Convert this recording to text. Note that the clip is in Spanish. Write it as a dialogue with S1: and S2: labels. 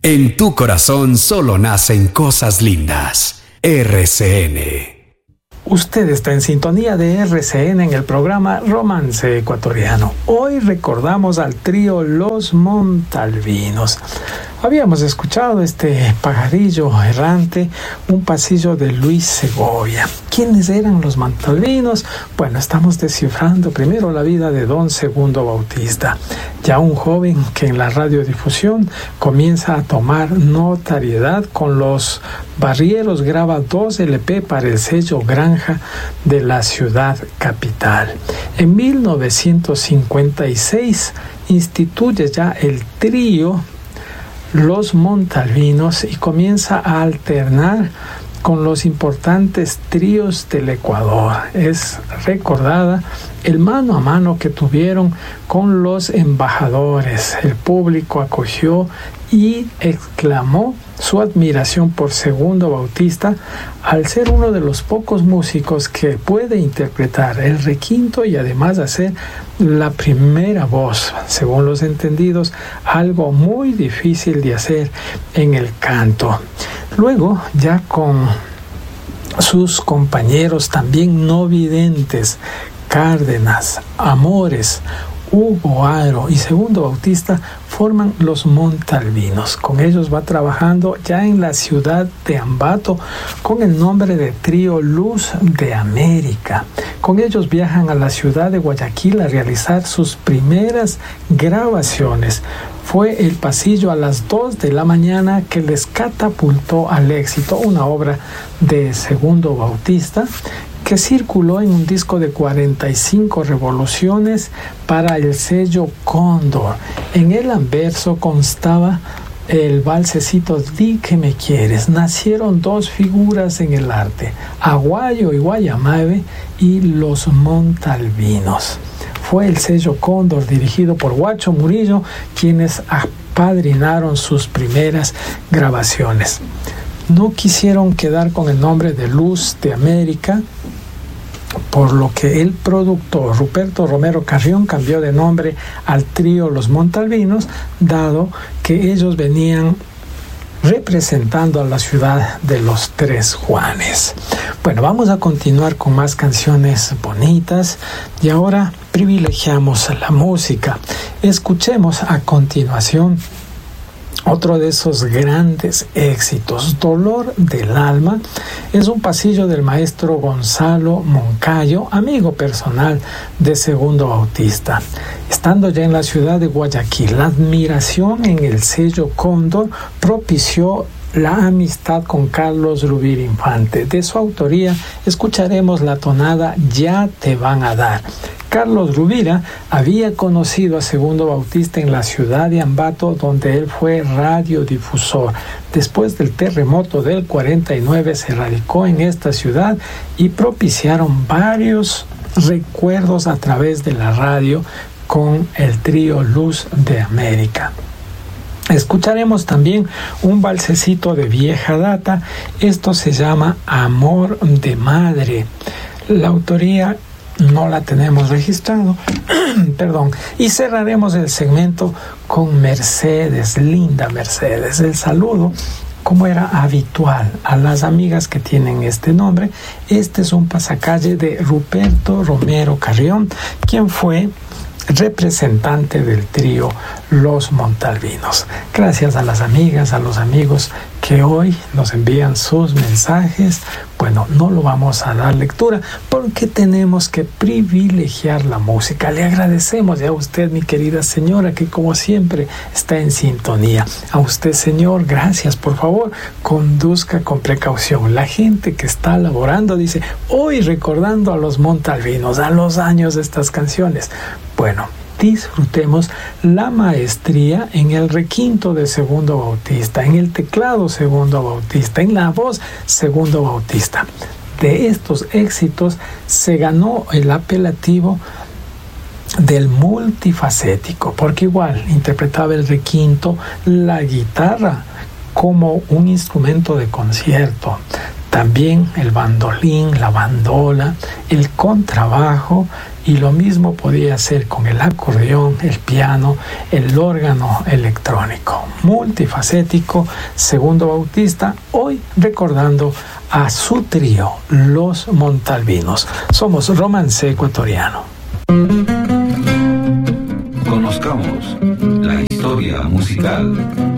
S1: En tu corazón solo nacen cosas lindas. RCN.
S2: Usted está en sintonía de RCN en el programa Romance Ecuatoriano. Hoy recordamos al trío Los Montalvinos. Habíamos escuchado este pajarillo errante, un pasillo de Luis Segovia. ¿Quiénes eran los Montalvinos? Bueno, estamos descifrando primero la vida de Don Segundo Bautista, ya un joven que en la radiodifusión comienza a tomar notoriedad con los Barrieros, graba 2 LP para el sello Granja de la ciudad capital. En 1956 instituye ya el trío Los Montalvinos y comienza a alternar con los importantes tríos del Ecuador. Es recordada el mano a mano que tuvieron con los embajadores. El público acogió y exclamó su admiración por Segundo Bautista al ser uno de los pocos músicos que puede interpretar el requinto y además hacer la primera voz, según los entendidos, algo muy difícil de hacer en el canto. Luego, ya con sus compañeros también no videntes, Cárdenas, Amores, Hugo Aro y Segundo Bautista forman los Montalvinos. Con ellos va trabajando ya en la ciudad de Ambato con el nombre de Trío Luz de América. Con ellos viajan a la ciudad de Guayaquil a realizar sus primeras grabaciones. Fue El Pasillo a las 2 de la mañana que les catapultó al éxito, una obra de Segundo Bautista que circuló en un disco de 45 revoluciones para el sello Cóndor. En el anverso constaba el valsecito Di que me quieres. Nacieron 2 figuras en el arte, Aguayo y Guayamabe y los Montalvinos. Fue el sello Cóndor, dirigido por Guacho Murillo, quienes apadrinaron sus primeras grabaciones. No quisieron quedar con el nombre de Luz de América, por lo que el productor Ruperto Romero Carrión cambió de nombre al trío Los Montalvinos, dado que ellos venían representando a la ciudad de los 3 Juanes. Bueno, vamos a continuar con más canciones bonitas y ahora privilegiamos la música. Escuchemos a continuación otro de esos grandes éxitos, Dolor del Alma. Es un pasillo del maestro Gonzalo Moncayo, amigo personal de Segundo Bautista. Estando ya en la ciudad de Guayaquil, la admiración en el sello Cóndor propició la amistad con Carlos Rubir Infante. De su autoría escucharemos la tonada Ya te van a dar. Carlos Rubira había conocido a Segundo Bautista en la ciudad de Ambato, donde él fue radiodifusor. Después del terremoto del 49 se radicó en esta ciudad y propiciaron varios recuerdos a través de la radio con el trío Luz de América. Escucharemos también un valsecito de vieja data. Esto se llama Amor de Madre. La autoría no la tenemos registrado, perdón, y cerraremos el segmento con Mercedes, linda Mercedes. El saludo, como era habitual a las amigas que tienen este nombre. Este es un pasacalle de Ruperto Romero Carrión, quien fue representante del trío Los Montalvinos. Gracias a las amigas, a los amigos que hoy nos envían sus mensajes. Bueno, no lo vamos a dar lectura porque tenemos que privilegiar la música. Le agradecemos ya a usted, mi querida señora, que como siempre está en sintonía. A usted, señor, gracias. Por favor, conduzca con precaución. La gente que está laborando dice, hoy recordando a los Montalvinos, a los años de estas canciones. Bueno, disfrutemos la maestría en el requinto de Segundo Bautista, en el teclado Segundo Bautista, en la voz Segundo Bautista. De estos éxitos se ganó el apelativo del multifacético, porque igual interpretaba el requinto, la guitarra como un instrumento de concierto. también el bandolín, la bandola, el contrabajo, y lo mismo podía hacer con el acordeón, el piano, el órgano electrónico. Multifacético, Segundo Bautista, hoy recordando a su trío, Los Montalvinos. Somos Romance Ecuatoriano.
S3: Conozcamos la historia musical.